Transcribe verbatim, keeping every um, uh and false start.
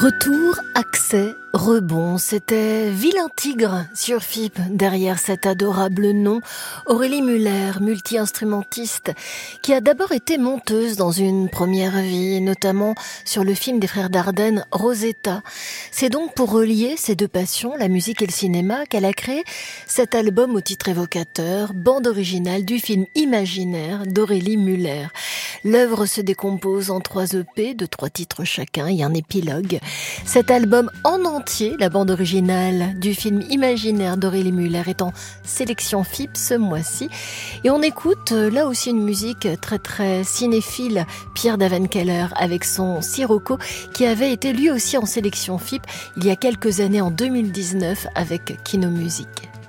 Retour, accès, rebond, c'était Vilain Tigre sur F I P. Derrière cet adorable nom, Aurélie Muller, multi-instrumentiste, qui a d'abord été monteuse dans une première vie, notamment sur le film des frères Dardenne, Rosetta. C'est donc pour relier ces deux passions, la musique et le cinéma, qu'elle a créé cet album au titre évocateur, bande originale du film imaginaire d'Aurélie Muller. L'œuvre se décompose en trois E P de trois titres chacun et un épilogue. Cet album en entier, la bande originale du film imaginaire d'Aurélie Muller, est en sélection F I P ce mois-ci. Et on écoute là aussi une musique très très cinéphile, Pierre Davenkeller avec son Sirocco, qui avait été lui aussi en sélection F I P il y a quelques années, en deux mille dix-neuf, avec Kino Music.